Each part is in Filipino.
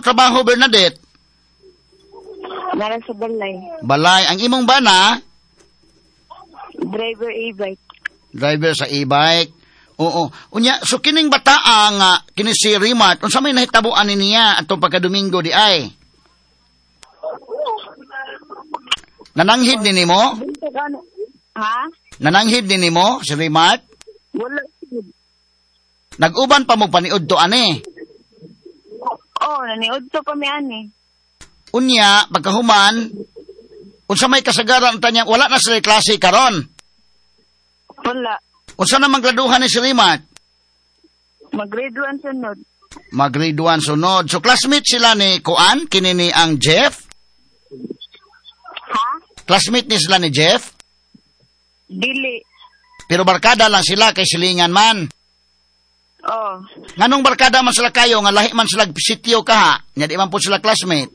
trabaho, Bernadette? Nara sa balay. Balay. Ang imong bana? Driver e-bike. Driver sa e-bike. Oo. Unya, so kining bataa nga, kini si Rimat, unsa may nahitabuan niya atong pagka-Domingo di ay? Nananghid ni nimo? Ha? Nananghid ni nimo, si Rimat? Wala. Nag-uban pa mo paniud to, ani? Oo, naniod to kami, ani. Unya, pagkahuman, unsa may kasagaran tanya, wala na sila klase karon. Wala. Unsa na maggraduhan ni si Rimat? Mag-grade 1 sunod. Mag-grade 1 sunod. So, classmate sila ni Kuan, kini ni ang Jeff? Ha? Classmate ni sila ni Jeff? Dili. Pero barkada lang sila kay silingan man. Oo. Nganong barkada man sila kayo, nga lahi man sila sityo kaha, nya di man po sila classmate.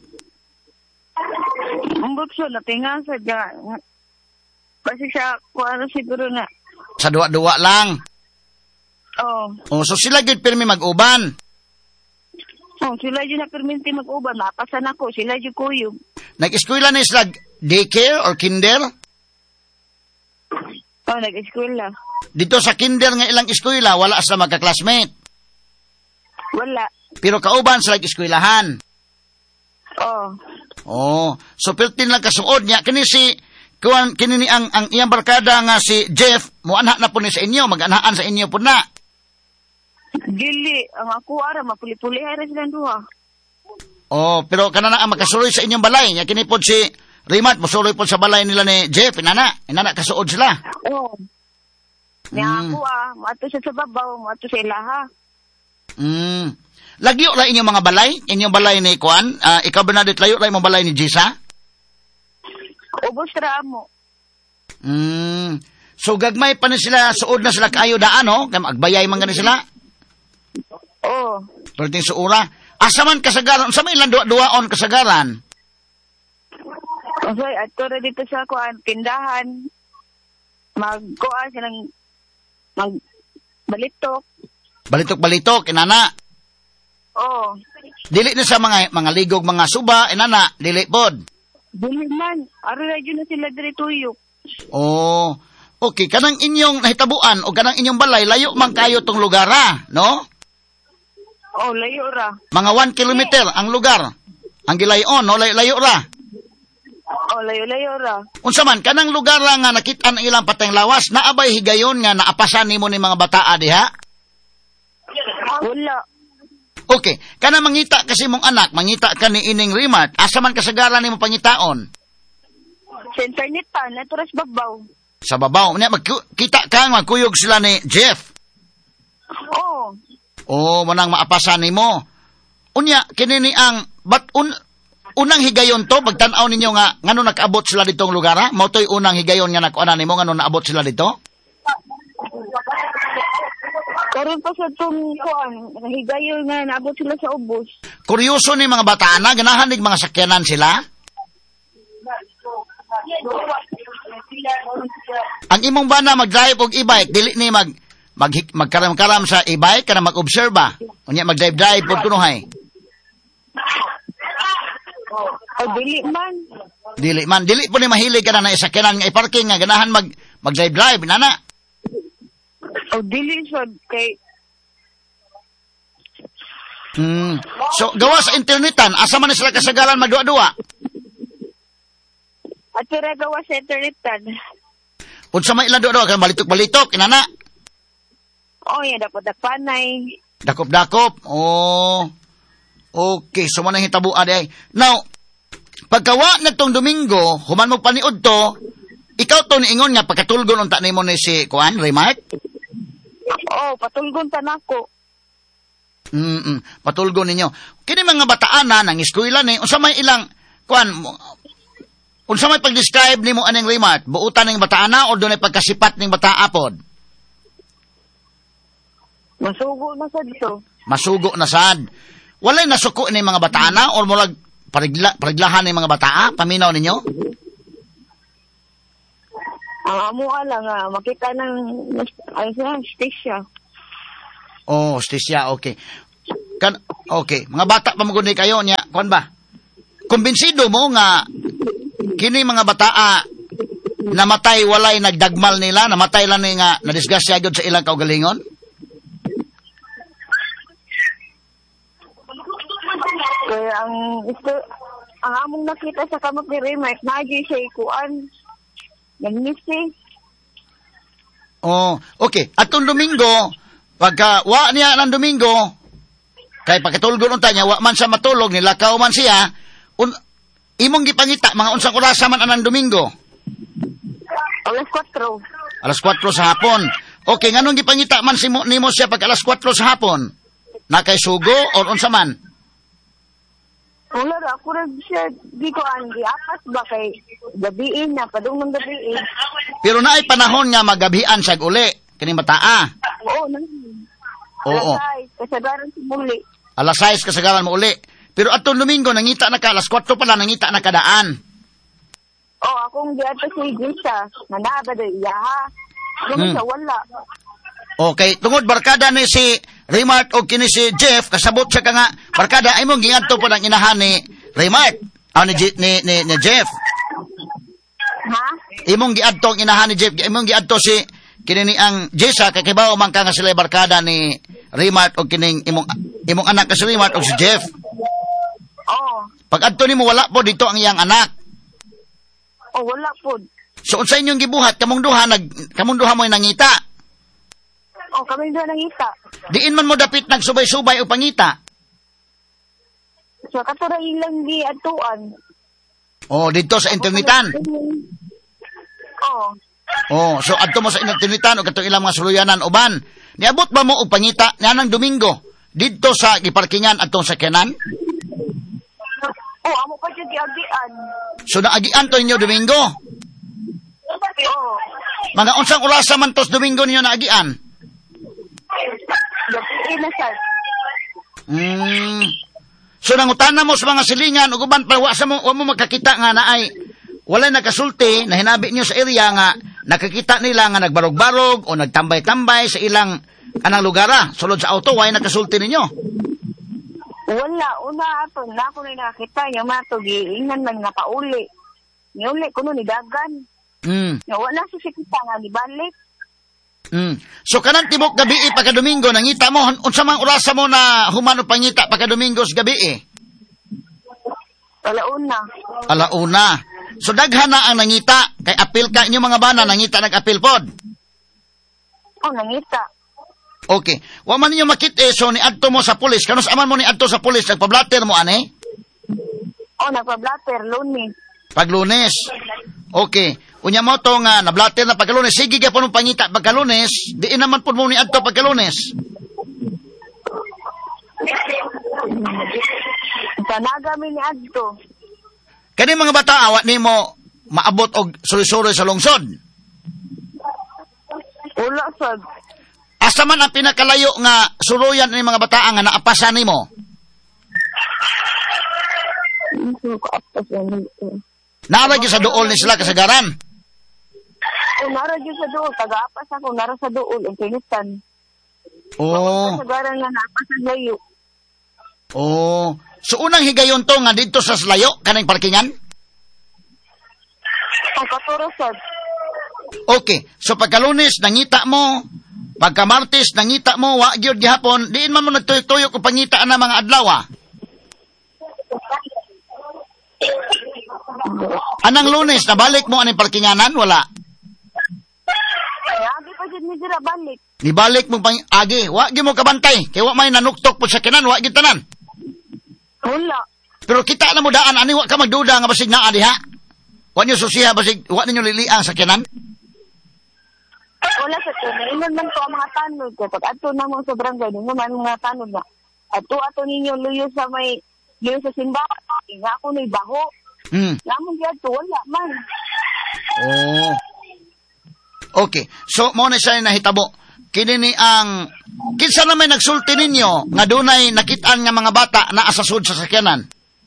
Umbot so, natinga sa dyan. Kasi siya, kung ano siguro na. Sa duwa-duwa lang. Oo. O, so sila gid pirmi mag-uban. Oh, sila dyan na perminti mag-uban. Mapasan ako. Sila dyan kuyog. Nag-eskwela ni sila daycare or kinder? Oh, nag-eskwela. Dito sa kinder nga ilang eskwela, wala sa magka-classmate. Wala. Pero kauban sila eskwelahan. Oo. Oh, so pertin lang kasuod niya. Kini si, kini ni ang iyang barkada nga si Jeff, muanha na po ni sa inyo, mag-anahan sa inyo po na. Dili. Ang ako ara, mapuli-puli ara silang duha. Oh, pero kanana ang makasuloy sa inyong balay. Nya kini po si Rimat, masuloy po sa balay nila ni Jeff. Inana kasuod sila. Oo. Nga ako mato siya sa babaw, mato sa ilaha. Lagyo ra inyong mga balay? Inyong balay ni Kuan? Ikaw Bernadette, layo ra imong balay ni Jisa? Ubos ra mo. So gagmay pa ni sila, suod na sila kaayo daan, no? Kaya magbayay man gani sila? Oo. Perting suura. Asa man kasagaran? Sa may ilang duwaon kasagaran? Okay, ato ra dito sa kuan, tindahan. Magkuan silang magbalitok. Balitok-balitok, inana. Oo. Dili na sa mga ligog, mga suba, inana, dili pod. Dili man. Aro na dyan na sila diri tuyok. Oh, okay. Kanang inyong nahitabuan o kanang inyong balay, layo man kayo tong lugar, no? Oh, layo ra. Mga 1 kilometer ang lugar. Ang gilayon, no? Layo ra. Oh, layo ra. Unsa man, kanang lugar nga nakita ang ilang patayng lawas, naabay higayon nga naapasan nimo ni mga bataa diha? Wala. Okay, kanang mangita kasi mong anak, mangita ka ni Ining Rimat, asa man kasagaran nimo pangitaon? Sa internet pa, naturas babaw. Sa babaw. Magkita ka, magkuyog sila ni Jeff. Oo. Oh, manang maapasan nimo. Unya, kinini ang, unang higayon to, pagtanaw ninyo nga, ngano nakaabot sila ditong lugar, ha? Moto'y unang higayon nga nakuanan nimo, ngano naabot sila dito? Karon pa sa itong kuan, higayon nga, naabot sila sa ubos. Kuryoso ni mga bataan na, ganahan mga sakyanan sila? Ang imong bana mag-drive og e-bike, dili ni magkaram-karam sa e-bike, kana mag-observe ba? Unya mag-drive pod kunuhay. O dili man. Dili po ni mahilig ka na isakyanan nga i-parking nga ganahan mag-drive nana. O dili sa kay So gawa sa internetan, asa man sila kasagaran magduwa-duwa? at sira gawa sa internetan. Unsa may ilang duwa-duwa kan balitok-balitok inana? Oh, yan dapat panay. Dakop-dakop. Oh. Okay, so man ang hitabuan ay. Now, pagkawa nagtong Domingo, human mo paniud to, ikaw to niingon nga pagkatulgon unta nimo ni si Kuan, Remark? Oh, patulgon ta nako. Patulgon ninyo. Kini mga bataan na nang eskwela ni, unsa may ilang Kuan, unsa may pag-describe nimo aning Remark? Buutan ning bataan na o dunay pagkasipat ning bataa pod? Masugo na sa dito. Masugo na sad. Walay nasuko ni mga bataan na or murag pariglahan ni mga bataa? Paminaw ninyo? Ang amo lang makita ng stisya. Oh, stisya, okay. Okay, mga bata pa maguni kayo niya. kuan ba? Kumbinsido mo nga kini mga bataa namatay walay nagdagmal nila, namatay lang ni nga nadisgrasya gyud sa ilang kaugalingon? Kaya ang among nakita sa kamot ni Remark, na-adyo siya ikuan. Nag-missing. Oh, okay. Atong Domingo, pagka wa niya ng Domingo, kay pagkatulgon unta niya, wa man siya matulog, nilakaw man siya, imong gipangita, mga unsang orasa man anang Domingo? Alas 4. Alas 4 sa hapon. Okay, nganong gipangita man nimo siya pag alas 4 sa hapon? Na kay sugo o unsa man? Wala ra, ako rin siya, di ko apas ba kay gabiin na, padung ng gabiin. Pero naay panahon nga magabian siya uli, kining bataa. Oo, Oo. Kasagaran si muli. Alas 6 kasagaran mo uli. Pero atong Domingo, nangita na ka, alas 4 pala, nangita na kadaan. Oo, akong di ato si Gisa, nanaba do iyaha. Ano siya, wala. Okay, tungod barkada ni si Raymart o kini si Jeff, kasabot siya ka nga, barkada, ay mong gingadto po ng inahan ni Raymart, ni Jeff. Ha? Imong giadto ang inahan ni Jeff, imong giadto si kini ni ang Jessa, kakibaw man ka nga sila barkada ni Raymart o kining imong anak ka si Raymart o si Jeff. Oo. Pag adto nimo wala po dito ang iyang anak. Oh, wala po. So unsa inyong gibuhat kamong duha mo nangita? Oh, kami doon nangita. Diin man mo dapit nagsubay-subay o pangita. So, katura ilang di atuan. Oh, dito sa internetan. Oo. Oh, so adto mo sa internetan o katong ilang mga suluyanan uban. Niabot ba mo og pangita nianang Domingo dito sa giparkingan atong sakyanan? Oh, amo pa jud giagian. So naagian to inyo Domingo? Oo. Mga unsang orasa man tos Domingo ninyo naagian? Gabi na sad. So nangutana mo sa mga silingan ug uban pa wa mo makakita nga naay wala nakasulti na hinabi niyo sa area nga nakakita nila nga nagbarog-barog o nagtambay-tambay sa ilang anang lugara sulod sa auto way nakasulti ninyo. Wala, una ato na ako na nakita niya matugi ingan man nga pauli. Niuli kuno ni dagan. Nga wala sa sikita nga ni balik. So kanang tibok gabi pagka Domingo nangita mo unsa man orasa mo na humano pangita pagka Domingo sa gabi? Alauna. So daghan na ang nangita kay apil ka inyo mga bana nangita nag-apil pod. Oh, nangita. Okay. Wa man ninyo makit so ni adto mo sa pulis kanus aman mo ni adto sa pulis nagpa-blatter mo ani? Oh, nagpa-blatter Lunes. Pag Lunes. Okay. Unya mo to nga na-blatter na pagka Lunes. Sige gyapon mo pangita pagka Lunes. Diin naman pud mo ni adto pagka Lunes. Tanaga mi ni adto. Kani mga bata awat nimo maabot og suri-suri sa lungsod. Wala sad. Asa man ang pinakalayo nga suluyan ni mga bata nga naapasan nimo? Naara gyud sa duol ni sila kasagaran. Nara gyud sa duol, taga-apas ako, nara sa duol, ang pinitan. Oh. Kasagaran nga naapas sa layo. Oh. So unang higayon to nga dito sa layo kanang parkingan? Ang katurasad. Okay. So pagka Lunes nangita mo, pagka Martes nangita mo wa gyud gihapon, diin man mo nagtuyok-tuyok og pangita na mga adlaw. Anang Lunes nabalik mo aning parkinganan wala? Agi pa jud ni dira balik. Nibalik mo pang agi, wa gyud mo kabantay kay wa may nanuktok po sa kinan, wa gyud tanan. Wala. Pero kita na mo daan ani wa ka magduda nga basig naa diha. Wa niyo susiha basig wa ninyo liliang sa kinan. Wala sa tiyan. Ingon man to ang mga tanod ko. Pag ato na mga sobrang gano'n naman mga tanod na. Ato ninyo luyo sa simbahan. Nga ako na ibaho. Lamang di ato, wala man. Oh. Okay. So, mo na siya nahitabo. Kini ni ang... Kinsa na may nagsulti ninyo nga dunay nakitaan nga mga bata na asasud sa sakyanan?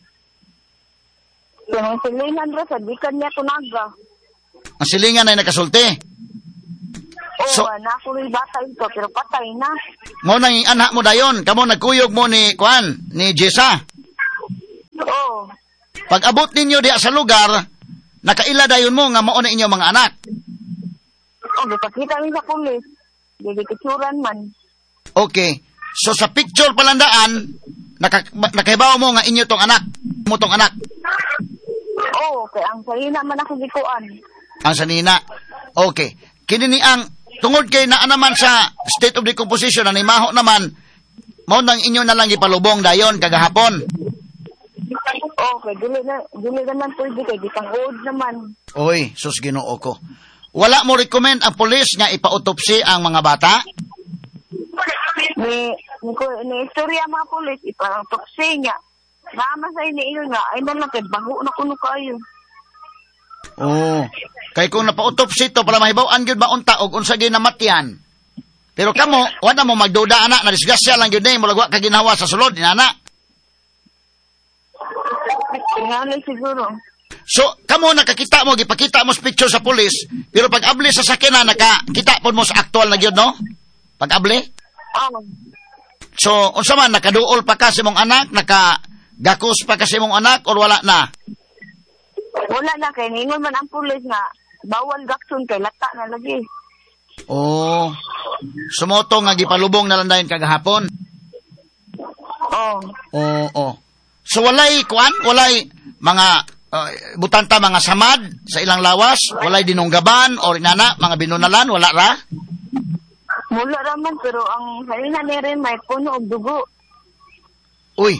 Yung silingan ro sa dikan niya tunaga. Ang silingan ay nakasulti? Oo, na ako rin bata ito, pero patay na. Mo nang anak mo dayon, kamo nagkuyog mo ni Jessa. Oo. Pag abot ninyo diya sa lugar, nakaila dayon mo nga mao na inyo mga anak. O, gipakita mi sa pulis. Dili kitsuran man. Okay. So sa picture palandaan, nakahibaw mo nga inyo tong anak. Mo tong anak. Oo, kay ang salina man ako gikuan. Ang sanina. Okay. Kini ni ang tungod kay naa naman sa state of decomposition na imaho naman mao nang inyo na lang gipalubong dayon kagahapon. Okay, dili naman pwede kay gitangod naman. Oy, sus Ginoo ko. Wala mo recommend ang pulis nga ipa-autopsy ang mga bata? Ni istorya mga pulis ipa-autopsy niya. Naama sa ini nga ay man kay baho na kuno kayo. Oh, kay kung napa-autopsy to para mahibaw-an gyud ba unta og unsa gyud namatyan. Pero kamo, wala mo magduda anak na disgrasya lang gyud ni mulagwa ka ginawa sa sulod inana. Tingali siguro. So, kamo nakakita mo, gipakita mo sa picture sa pulis, pero pag abli sa sakyanan, nakakita po mo sa actual na gyud no? Pag abli? So, unsa man, nakaduol pa ka sa mong anak, nakagakos pa ka sa mong anak, or wala na? Wala na, kay ningon man ang pulis nga, bawal gakson kay lata na lagi. Oh, sumoto nga gipalubong na lang dayon kagahapon? Oo. So, walay, walay mga butanta mga samad sa ilang lawas, walay dinunggaban or inana mga binunalan, wala ra? Wala raman, pero ang halina ni rin may puno og dugo. Uy.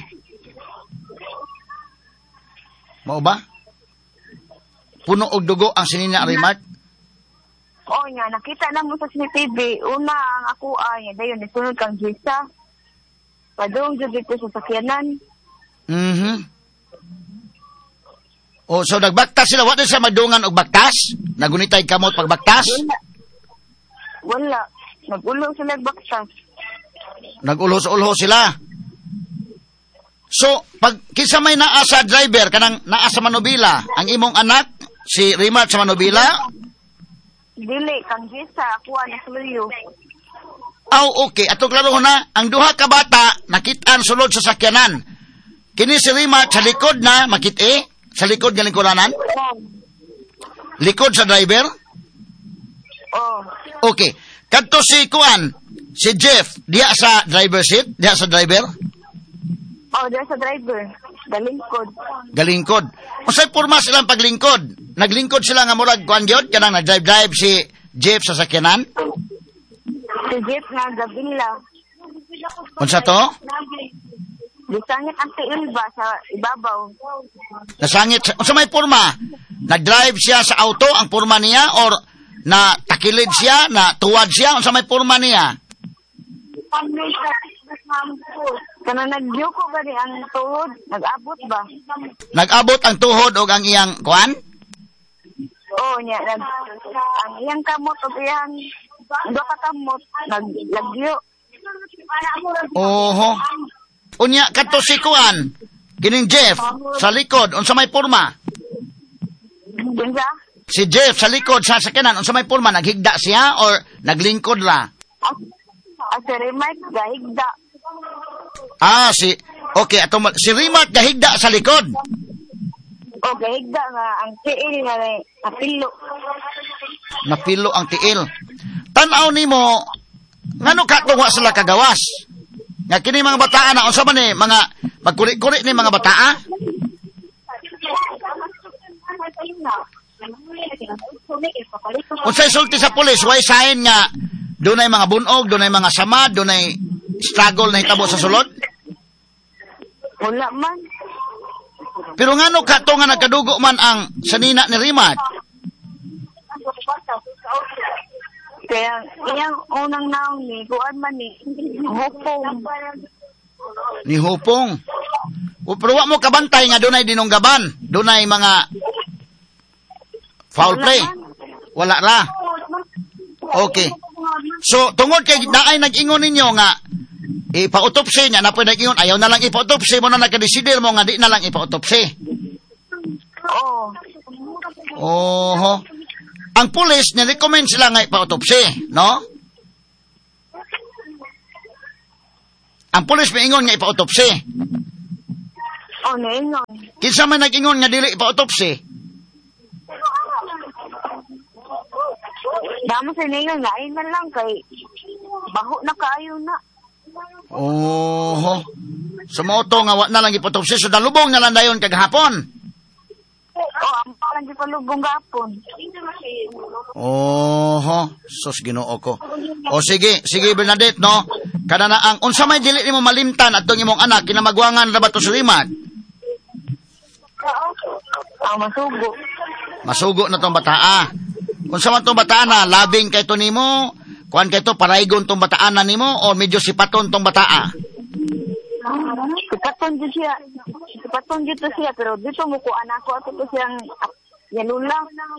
Mao ba? Puno og dugo ang sinina Remark? Oo nga, nakita na mo sa CCTV, una ang ako ay, dayon nisunod kang gisa. Padung jud dito sa sakyanan. O, so nagbaktas sila. Wala siya madungan og baktas? Nagunitay kamot pagbaktas? Wala. Nag-ulo sila baktas. Nag-ulo sila? So, pag kisa may naa sa driver, kanang naa sa Manobila, ang imong anak, si Rimar sa Manobila? Dili, kang gisa. Ako na suliyo. Okay. Ato klaro na, ang duha ka bata, nakitaan sulod sa sakyanan. Kini si Rimar sa likod na, makit sa likod ng lingkuranan? Likod sa driver? Okay. Kadto si Kuan, si Jeff, diya sa driver seat? Diya sa driver? Diya sa driver. Galingkod. Galingkod. Masay porma silang paglingkod. Naglingkod sila nga murag Kuan gyud kanang nag-drive si Jeff sa sakyanan? Si Jeff nga gabila. Unsa to? Nasangit ang tiil ba sa ibabaw? Nasangit? Unsa may porma? Nag-drive siya sa auto ang porma niya or na takilid siya, na tuwad siya? Unsa may porma niya? Kana nagyuko ba ni ang tuhod? Nag-abot ba? Nag-abot ang tuhod o ang iyang kuan? Nya. Ang iyang kamot o iyang do ka kamot, naglagyo. Oho. Unya kadto si Kuan, kining Jeff sa likod unsa may porma? Si Jeff sa likod sa sakyanan unsa may porma, naghigda siya or naglingkod ra? Si Remark gahigda. Okay, si Remark gahigda sa likod. Gahigda nga ang tiil nga napilo. Napilo ang tiil. Tan-aw nimo ngano ka tuwa sila kagawas? Nga kini mga bataan na, unsa man ni mga magkuri-kuri ni mga bataa? Unsay sulti sa pulis, way sign nga dunay mga bunog, dunay mga samad, dunay struggle na hitabo sa sulod? Wala man. Pero ngano ka to nga nagkadugo man ang sanina ni Rimad? Kaya iyang unang naong ni kuan man ni Hupong. Ni Hupong. Pero wa mo kabantay nga dunay dinunggaban, dunay mga foul play. Wala ra. Okay. So tungod kay naay nag-ingon ninyo nga ipa-autopsy niya, na pwede nag-ingon ayaw na lang ipa-autopsy mo, na nagka-decider mo nga di na lang ipa-autopsy. Oho. Ang pulis, nirecommend sila nga ipa-autopsy, no? Ang pulis may ingon nga ipa-autopsy. O, naingon. Kinsa man nag-ingon nga dili pa-autopsy? Damo sa naingon, lain man lang kay baho na kaayo na. Oh. Sa moto nga wa na lang ipotopsy, so dalubong na lang dayon kagahapon. Ang parang di pa lubong gapon. Oh, sus Ginoo ko. O sige Bernadette, no? Kada na ang unsa may dili nimo malimtan adtong imong anak kinamagwangan ra ba to sulimat? Masugo. Masugo na tong bataa. Unsa man tong bataa na labing kay to nimo? Kuan kay to paraygon tong bataan na nimo o medyo sipaton tong bataa? Sipaton dito siya, pero dito mo ko anak ko ato to siyang yalula.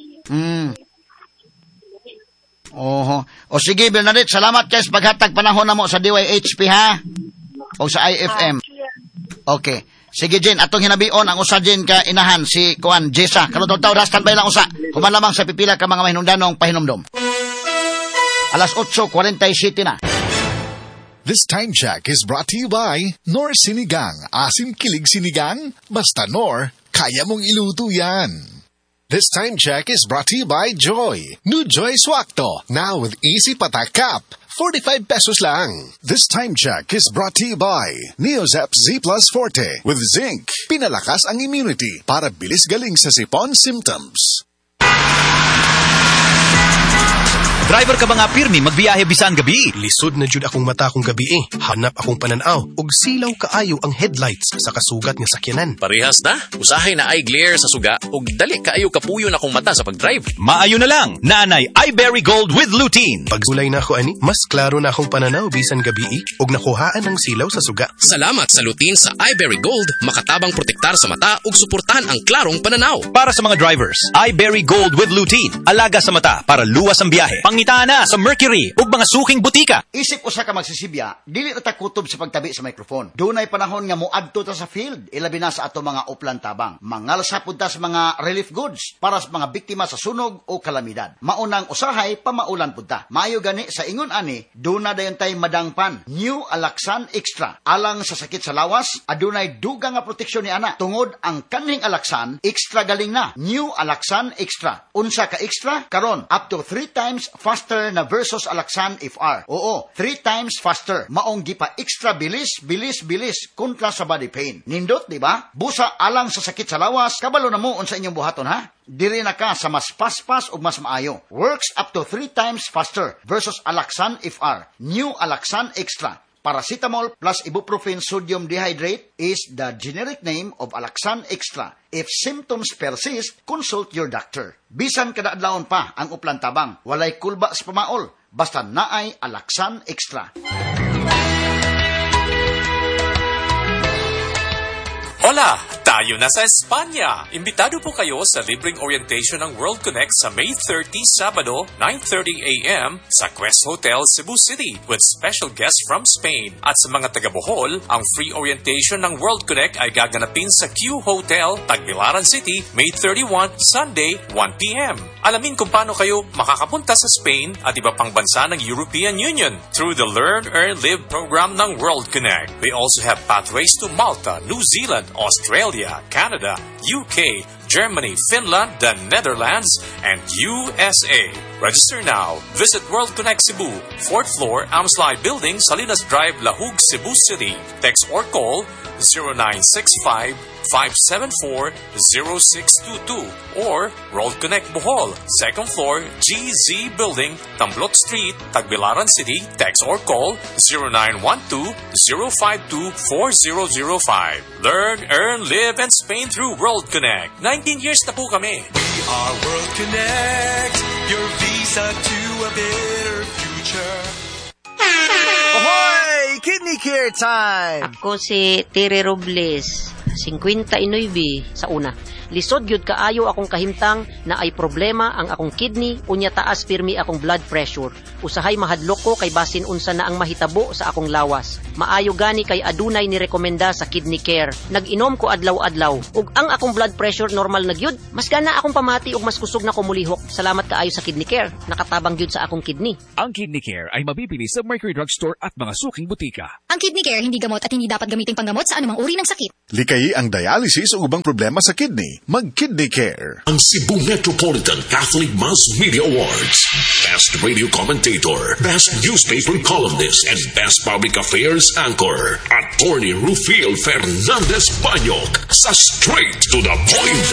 Oho. O sige, Bernadette, salamat kayo sa paghatag panahon na mo sa DYHP, ha? O sa IFM. Okay. Sige, Jen, atong hinabion ang usa, Jen, ka inahan, si Kuan, Jessa. Karong taw rastan ba lang usa? Human lamang sa pipila ka mga mahinungdanong pahinomdom. Alas 8:47 na. This time check is brought to you by Nor Sinigang. Asim kilig sinigang? Basta Nor, kaya mong iluto yan. This time check is brought to you by Joy. New Joy Swakto. Now with easy patak cap. 45 pesos lang. This time check is brought to you by Neozep Z Plus Forte. With zinc, pinalakas ang immunity para bilis galing sa sipon symptoms. Driver ka ba nga pirmi magbiyahe bisan gabi? Lisod na jud akong mata akong gabi Hanap akong pananaw ug silaw kaayo ang headlights sa kasugat nga sakyanan. Parehas na. Usahay na eye glare sa suga ug dali kaayo kapuyo na akong mata sa pagdrive. Maayo na lang. Naanay iBerry Gold with lutein. Pagsulay na ako ani, mas klaro na akong pananaw bisan gabi ug nakuhaan ang silaw sa suga. Salamat sa lutein sa iBerry Gold, makatabang protektar sa mata ug suportahan ang klarong pananaw. Para sa mga drivers, iBerry Gold with lutein. Alaga sa mata para luwas ang biyahe. Pangitaan na sa Mercury ug mga suking butika. Isip usa ka magsisibya, dili ta kutob sa pagtabi sa microphone. Dunay panahon nga moadto ta sa field, ilabi na sa ato mga uplan tabang. Mangalsa pud ta sa mga relief goods para sa mga biktima sa sunog o kalamidad. Maunang usahay pamaulan pud ta. Maayo gani sa ingon ani, duna dayon tay madangpan. New Alaxan Extra. Alang sa sakit sa lawas, adunay dugang nga proteksyon ni ana. Tungod ang kaning Alaxan, extra galing na. New Alaxan Extra. Unsa ka extra? Karon up to 3 times faster na versus Alaxan FR. Oo, 3 times faster. Maong gipa extra bilis kontra sa body pain. Nindot, di ba? Busa alang sa sakit sa lawas, kabalo na mo unsa inyong buhaton, ha? Diri na ka sa mas paspas o mas maayo. Works up to 3 times faster versus Alaxan FR. New Alaxan Extra. Paracetamol plus ibuprofen sodium dehydrate is the generic name of Alaxan Extra. If symptoms persist, consult your doctor. Bisan kada adlawon pa ang uplan tabang, walay kulba sa pamaol, basta naay Alaxan Extra. Hola! Tayo na sa Espanya! Imbitado po kayo sa libreng orientation ng World Connect sa May 30, Sabado, 9:30 a.m. sa Quest Hotel, Cebu City with special guests from Spain. At sa mga taga-Bohol, ang free orientation ng World Connect ay gaganapin sa Q Hotel, Tagbilaran City, May 31, Sunday, 1 p.m. Alamin kung paano kayo makakapunta sa Spain at iba pang bansa ng European Union through the Learn, Earn, Live program ng World Connect. We also have pathways to Malta, New Zealand, Australia, Canada, UK, Germany, Finland, the Netherlands, and USA. Register now. Visit World Connect Cebu, 4th floor, Amslai Building, Salinas Drive, Lahug, Cebu City. Text or call 0965-574-0622 or World Connect Bohol, 2nd floor, GZ Building, Tamblot Street, Tagbilaran City. Text or call 0912-052-4005. Learn, earn, live, and Spain through World Connect. 19 years na po kami. We are World Connect, your visa to a better future. Ahoy! Kidney care time! Ako si Tere Robles, 59 sa una. Lisod gyud kaayo akong kahimtang na ay problema ang akong kidney unya taas pirmi akong blood pressure. Usahay mahadlok ko kay basin unsa na ang mahitabo sa akong lawas. Maayo gani kay adunay ni rekomenda sa Kidney Care. Nag-inom ko adlaw-adlaw ug ang akong blood pressure normal na gyud. Mas gana akong pamati ug mas kusog na ko mulihok. Salamat kaayo sa Kidney Care. Nakatabang gyud sa akong kidney. Ang Kidney Care ay mabibili sa Mercury Drugstore at mga suking butika. Ang Kidney Care hindi gamot at hindi dapat gamitin panggamot sa anumang uri ng sakit. Likayi ang dialysis o ubang problema sa kidney. Mag-Kidney Care. Ang Cebu Metropolitan Catholic Mass Media Awards. Best Radio Commentator, Best Newspaper Columnist, and Best Public Affairs Anchor. Attorney Rufil Fernandez Banyok sa Straight to the Point.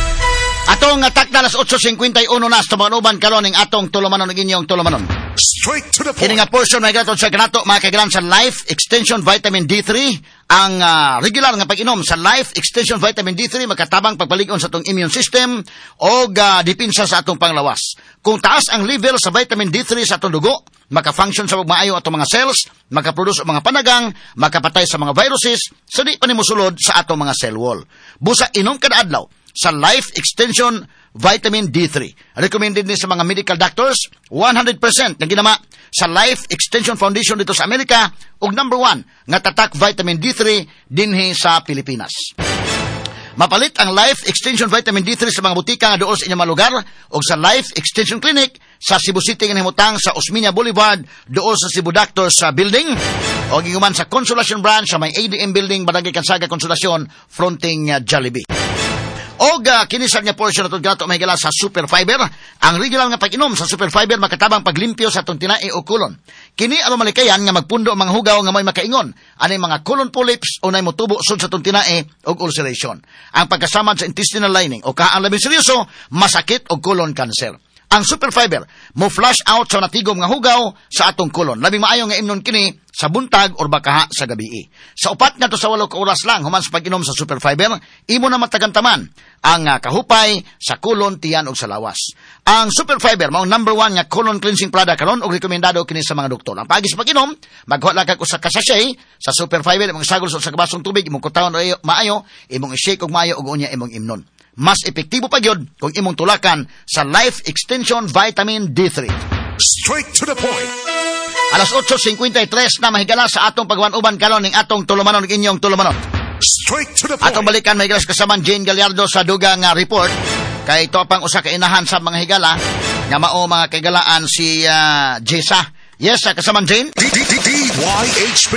Atong atak na alas 8:51 na sa manuban karon ning atong tulumanon ug inyong tulumanon. Straight to the point. Kini nga portion may gaton sa kanato mga kailangan sa Life Extension Vitamin D3. Ang regular nga pag-inom sa Life Extension Vitamin D3 makatabang pagpalig-on sa atong immune system o dipinsa sa atong panglawas. Kung taas ang level sa vitamin D3 sa atong dugo, maka-function sa maayo atong mga cells, maka-produce og mga panagang, makapatay sa mga viruses, sa di pa nimo sulod sa atong mga cell wall. Busa inom kada adlaw sa Life Extension Vitamin D3. Recommended ni sa mga medical doctors, 100% na ginama sa Life Extension Foundation dito sa Amerika ug number 1 nga tatak vitamin D3 dinhi sa Pilipinas. Mapalit ang Life Extension Vitamin D3 sa mga butika nga duol sa inyong mga lugar o sa Life Extension Clinic sa Cebu City nga himutang sa Osmeña Boulevard duol sa Cebu Doctors Building o giguman sa Consolacion Branch sa may ADM Building Barangay Kansaga Consolacion fronting Jollibee. O kinisag niya portion na gato may gala sa Super Fiber. Ang regular nga pag-inom sa Super Fiber makatabang paglimpyo sa itong tinai o kulon. Kini aron malikayan nga magpundo ang mga hugaw nga may makaingon. Anay mga colon polyps o nay motubo sud sa itong tinai o ulceration. Ang pagkasamad sa intestinal lining o kaang labing seryoso, masakit o colon cancer. Ang Super Fiber mo flush out sa natigom nga hugaw sa atong kolon. Labing maayo nga imnon kini sa buntag or bakaha sa gabi. Sa upat nga to sa 8 ka oras lang human sa pag-inom sa Super Fiber, imo na matagantaman ang kahupay sa kolon, tiyan ug sa lawas. Ang Super Fiber mao number 1 nga colon cleansing product karon ug rekomendado kini sa mga doktor. Ang pagi sa pag-inom, maghuwat lang kag usa ka sachet sa Super Fiber imong sagol sa kabasong tubig, imong kutahon maayo, imong i-shake og maayo ug unya imong imnon. Mas epektibo pa gyud kung imong tulakan sa Life Extension Vitamin D3. Straight to the point. Alas 8:53 na mahigala sa atong pagwanuban karon ning atong tulumanon ug inyong tulumanon. Straight to the point. Atong balikan mahigala sa kasaman Jane Gallardo sa dugang report kay ito pang usa ka inahan sa mga higala nga mao mga kagalaan si Jessa. Yes, kasaman Jane. DYHP.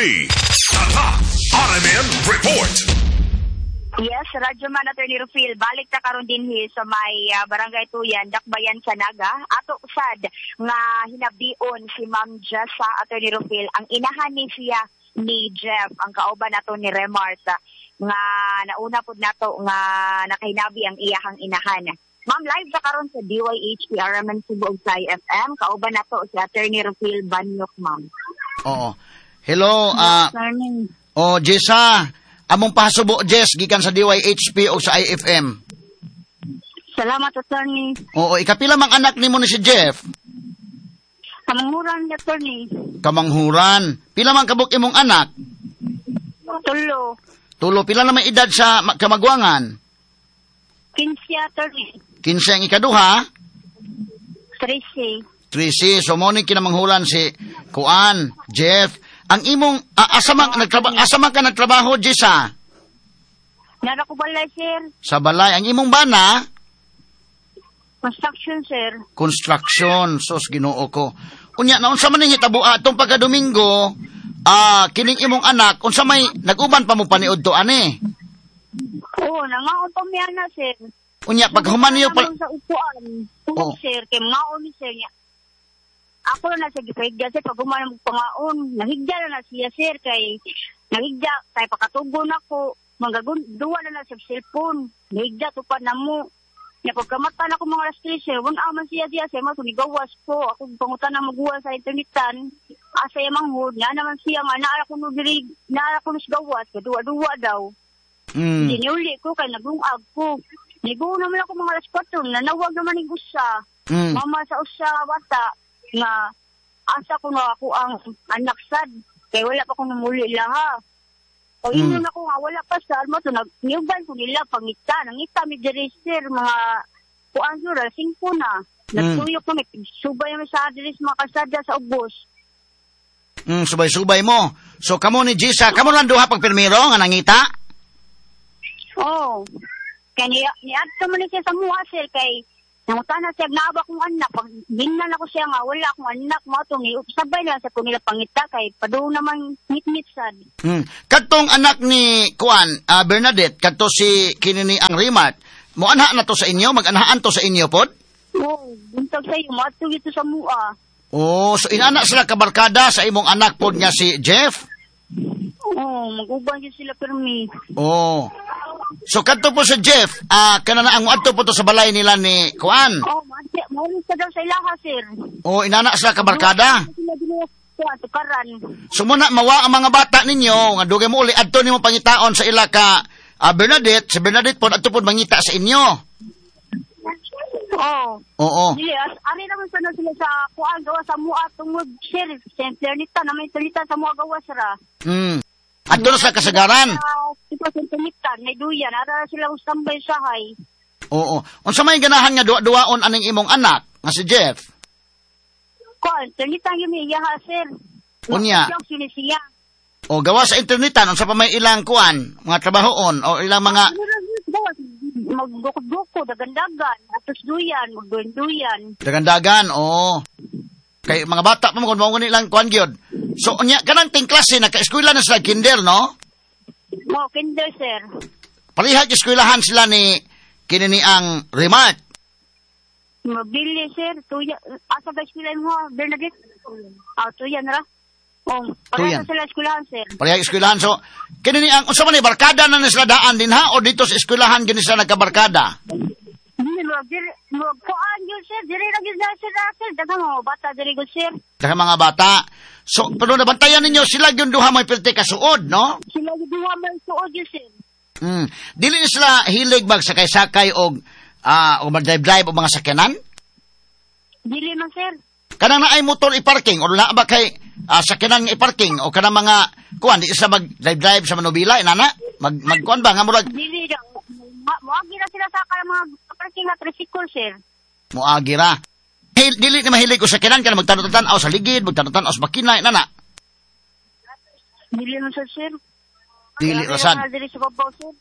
RMN Report. Yes, Radyo Man Attorney Rufil, balik ta karon dinhi sa may Barangay Tuyan, Dakbayan sa Naga. Ato usad nga hinabion si Ma'am Jessa Attorney Rufil, ang inahan ni siya ni Jeff, ang kauban nato ni Remart nga nauna pud nato nga nakahinabi ang iyahang inahan. Ma'am, live ta karon sa DYHP RMN Cebu sa FM, kauban nato si Attorney Rufil Banyok, ma'am. Oo. Hello, Jessa. Among pasubo, Jess, gikan sa DYHP o sa IFM. Salamat, Attorney. Oo, ikapila mang anak ni mo ni si Jeff? Kamanghuran, Attorney. Kamanghuran. Pila mang kabuk imong anak? Tulo. Pila na may edad sa kamagwangan? 15, Attorney. 15 ang ikaduha? 13. So, mo ni kinamanghuran si Kuan, Jeff. Ang imong asama ka nagtrabaho, Jessa? Nara ko balay, sir. Sa balay. Ang imong bana? Construction, sir. Construction. Sos, Ginoo ko. Unya, na unsa man ning hitabo atong pagka-Domingo, kining imong anak, unsa may nag-uban pa mo paniud to ani? Oo, nangaon pa miya na, sir. Unya, pag human niyo pa... Sa upuan. Sir, kay mangaon ni sir niya. Ako na sa gipahigda, sir, pag human ng pangaon, nahigda na siya, sir, kay nahigda, kay pakatugon ako, duwa na sa cellphone, nahigda, tupad na mo. Pagkamata na ko mga alas 3, sir, aman siya, sir, matunigawas ko, ako pangutan na maguwas sa internetan, asaya manghod, na naman siya nga, naala ko nusgawas, kadua-dua daw. Diniuli ko, kay nagungag ko. Nigo naman ako mga alas 4, nanawag naman yung usa. Mama sa usa, bata, nga asa ko na ako ang anak sad kay wala pa ko namuli laha o inyo na ko nga wala pa sa almo to nagniuban ko nila pangita nangita mi register mga kuan sura 5 na Nagtuyok kami. Subay kami sa adres mga kasada sa ubos. Subay-subay mo. So, kamo ni Jisa, kamo lang duha pag pirmiro nga nangita? Oo. Kaya niad ka mo ni siya sa mua, sir, kay nangutan na siya, naaba kong anak. Pag ginan ako siya nga, wala akong anak mo itong sabay lang sa kung nila pangita, kay padoon naman ngit-ngit sad. Katong anak ni Bernadette, kato si kinini ang Rimart, mo anha na to sa inyo? Mag-anahaan to sa inyo, pod? Oo, buntag sa iyo, mato ito sa mua. Oh, so inaanak sila kabarkada sa imong anak pod nga si Jeff? Oo, mag-uban yun sila permi. Oh. So kadto po sa Jeff, kana na ang adto po to sa balay nila ni Kuan. Oh, maulis ka daw sa ilaha, sir. Oh, inaanak sila kabarkada. So muna mawa ang mga bata ninyo nga dugay mo uli adto nimo pangitaon sa ila ka Bernadette, si Bernadette pod adto pod mangita sa inyo. Oo. Dili, ari naman sana sila sa kuan gawa sa mua tungod sir. Center nita na may talita sa mua gawa sira. Adto na sa kasagaran. Ito sa talita, may duyan. Ara sila ustambay sa hay. Oo. Unsa may ganahan nga duwa-duwaon aning imong anak nga si Jeff? Kuan, talita yun niya ha sir. Unya. Siya. O gawa sa internetan, unsa pa may ilang kuan, mga trabahoon o ilang mga magbukod-bukod, dagandagan, atos duyan, magduyan-duyan. Dagandagan, oo. Kay mga bata pa mo kung nilang kuan gyud. So unya kanang ting klase naka-eskwela na sila kinder, no? Mo kinder sir. Parihag eskwelahan sila ni kinini ang Rimart. Mabili sir, tuya asa ga eskwela mo Bernadette? Tuya na ra. Parehas sila eskwelahan, sir. Parehas eskwelahan. So, kinini ang, unsa man ni barkada na sila daan din ha? O dito sa eskwelahan gini sila nagkabarkada? Hindi, kuan yun, sir. Diri lang yun, sir. Daga mga bata, diri yun, sir. Daga mga bata. So, pero nabantayan ninyo, sila yung duha may pilte kasuod, no? Sila yung duha may suod yun, sir. Dili sila hilig magsakay-sakay o mag-drive-drive o mga sakyanan? Dili man, sir. Kanang na ay motor i-parking o na ba kay sakyanan i-parking o kanang mga kuan di isa mag-drive sa Manubila inana magkuan ba nga murag dili moagi ra sila sa mga parking na tricycle sir moagi ra dili ni mahilig o sakyanan kana magtanong-tanaw sa ligid magtanong-tanaw sa makina inana dili man sir dili ra sad dili sa babaw sir